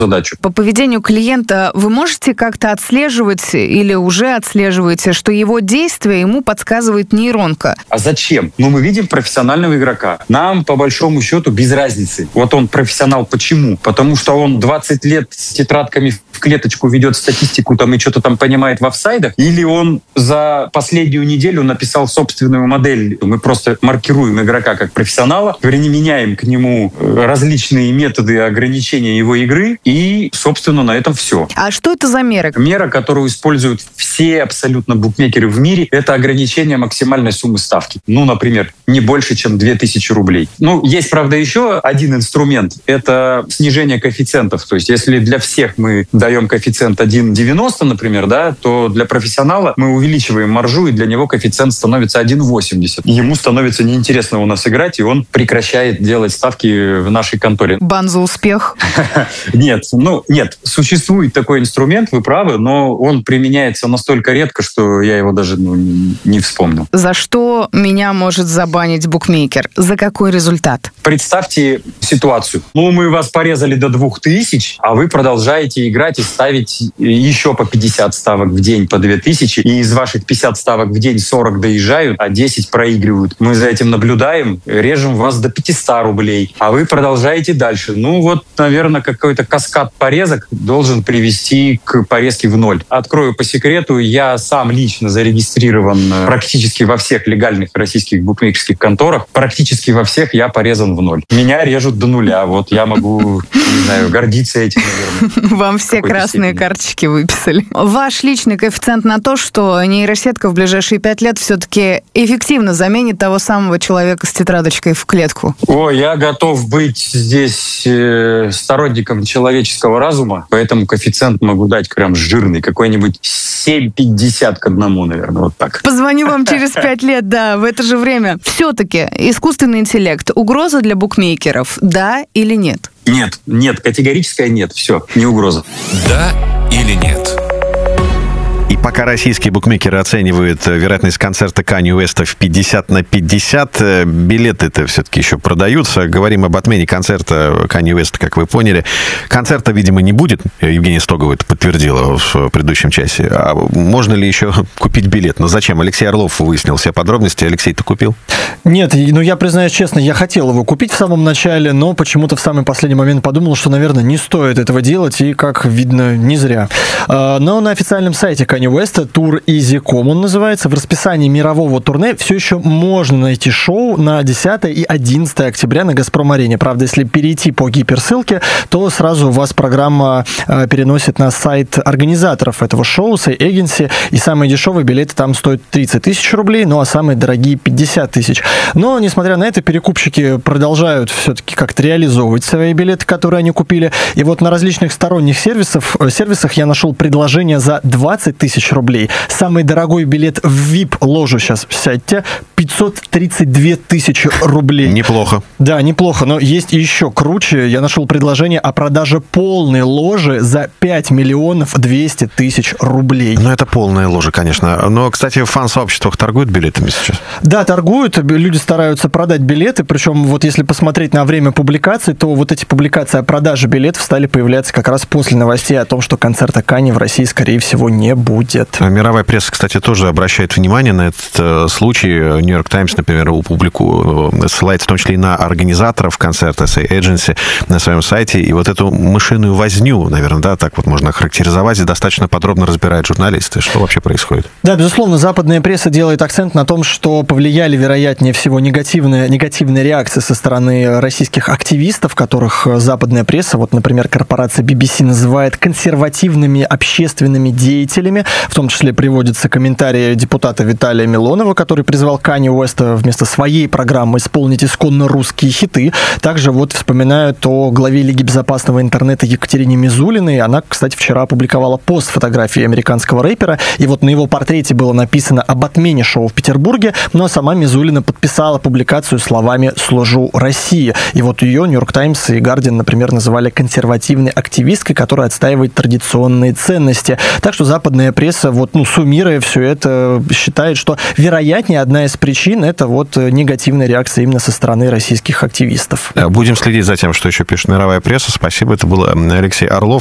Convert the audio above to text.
задачу. По поведению клиента вы можете как-то отслеживать или уже отслеживаете, что его действия ему подсказывает нейронка? А зачем? Мы видим профессионального игрока. Нам, по большому счету, без разницы. Вот он профессионал. Почему? Потому что он 20 лет с тетрадками в клеточку ведет статистику и что-то там понимает в офсайдах, или он за последнюю неделю написал собственную модель. Мы просто маркируем игрока как профессионала, применяем к нему различные методы ограничения его игры, и, собственно, на этом все. А что это за мера? Мера, которую используют все абсолютно букмекеры в мире, это ограничение максимальной суммы ставки. Например, не больше, чем 2000 рублей. Есть, правда, еще один инструмент. Это снижение коэффициентов. То есть, если для всех мы даем коэффициент 1,90, например, то для профессионала мы увеличиваем маржу, и для него коэффициент становится 1,80. Ему становится неинтересно у нас играть, и он прекращает делать ставки в нашей конторе. Бан за успех? Нет. Существует такой инструмент, вы правы, но он применяется настолько редко, что я его даже не вспомнил. За что меня может забанить букмекер? За какой результат? Представьте ситуацию. Мы вас порезали до 2000, а вы продолжаете играть и ставить еще по 50 ставок в день, по 2000, и из ваших 50 ставок в день 40 доезжают, а 10 проигрывают. Мы за этим наблюдаем, режем вас до 500 рублей, а вы продолжаете дальше. Наверное, какой-то каскад порезок должен привести к порезке в ноль. Открою по секрету, я сам лично зарегистрирован практически во всех легальных российских букмекерских конторах. Практически во всех я порезан в ноль. Меня режут до нуля. Я могу, гордиться этим, наверное. Вам все красные карточки выписали. Ваш личный коэффициент на то, что нейросетка в ближайшие 5 лет все-таки эффективно заменит того самого человека с тетрадочкой в клетку? Я готов быть здесь сторонником человеческого разума, поэтому коэффициент могу дать прям жирный, какой-нибудь 7,50 к 1, наверное, вот так. Позвоню вам через 5 лет, в это же время. Все-таки искусственный интеллект — угроза для букмекеров, да или нет? Нет, категорическое нет. Все, не угроза. Да или нет? И пока российские букмекеры оценивают вероятность концерта Канье Уэста в 50/50, билеты-то все-таки еще продаются. Говорим об отмене концерта Канье Уэста, как вы поняли. Концерта, видимо, не будет. Евгения Стогова это подтвердила в предыдущем часе. А можно ли еще купить билет? Зачем? Алексей Орлов выяснил все подробности. Алексей, ты купил? Нет, я признаюсь честно, я хотел его купить в самом начале, но почему-то в самый последний момент подумал, что, наверное, не стоит этого делать, и, как видно, не зря. Но на официальном сайте Канье Уэста, тур Easy.com он называется, в расписании мирового турне все еще можно найти шоу на 10 и 11 октября на «Газпром-арене». Правда, если перейти по гиперссылке, то сразу вас программа переносит на сайт организаторов этого шоу, Say Agency, и самые дешевые билеты там стоят 30 тысяч рублей, а самые дорогие 50 тысяч. Но, несмотря на это, перекупщики продолжают все-таки как-то реализовывать свои билеты, которые они купили. И на различных сторонних сервисах я нашел предложение за 20 тысяч рублей. Самый дорогой билет в VIP-ложу, сейчас сядьте, 532 тысячи рублей. Неплохо. Да, неплохо, но есть и еще круче. Я нашел предложение о продаже полной ложи за 5 миллионов 200 тысяч рублей. Это полная ложа, конечно. Но, кстати, в фан-сообществах торгуют билетами сейчас? Да, торгуют. Люди стараются продать билеты. Причем, если посмотреть на время публикаций, то эти публикации о продаже билетов стали появляться как раз после новостей о том, что концерта Канье в России, скорее всего, не будет. Мировая пресса, кстати, тоже обращает внимание на этот случай. Нью-Йорк Таймс, например, ссылается в том числе и на организаторов концерта Say Agency на своем сайте. И эту мышиную возню, наверное, так можно охарактеризовать, достаточно подробно разбирают журналисты. Что вообще происходит? Да, безусловно, западная пресса делает акцент на том, что повлияли, вероятнее всего, негативные реакции со стороны российских активистов, которых западная пресса, например, корпорация BBC называет консервативными общественными деятелями. В том числе приводятся комментарии депутата Виталия Милонова, который призвал Канье Уэста вместо своей программы исполнить исконно русские хиты. Также вспоминают о главе Лиги безопасного интернета Екатерине Мизулиной. Она, кстати, вчера опубликовала пост с фотографией американского рэпера, и на его портрете было написано об отмене шоу в Петербурге, но сама Мизулина подписала публикацию словами «Служу России». И ее Нью-Йорк Таймс и Гардиан, например, называли консервативной активисткой, которая отстаивает традиционные ценности. Так что западная пресса пресса, суммируя все это, считает, что, вероятнее, одна из причин — это негативная реакция именно со стороны российских активистов. Будем следить за тем, что еще пишет мировая пресса. Спасибо. Это был Алексей Орлов.